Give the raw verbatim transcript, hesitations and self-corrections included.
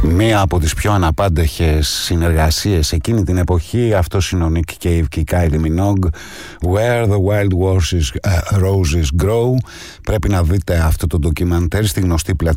Μία από τις πιο αναπάντεχες συνεργασίες εκείνη την εποχή, αυτός είναι ο Nick Cave και η Kylie Minogue, Where the Wild Roses, uh, Roses Grow. Πρέπει να δείτε αυτό το ντοκιμαντέρ στη γνωστή πλατφόρμα